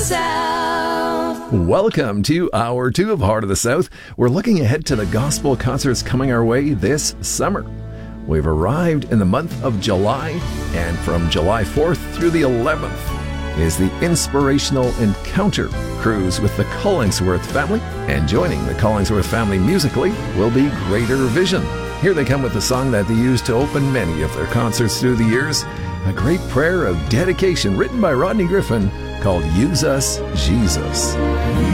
South. Welcome to Hour 2 of Heart of the South. We're looking ahead to the gospel concerts coming our way this summer. We've arrived in the month of July, and from July 4th through the 11th is the Inspirational Encounter cruise with the Collingsworth family. And joining the Collingsworth family musically will be Greater Vision. Here they come with the song that they used to open many of their concerts through the years, a great prayer of dedication written by Rodney Griffin called Use Us, Jesus.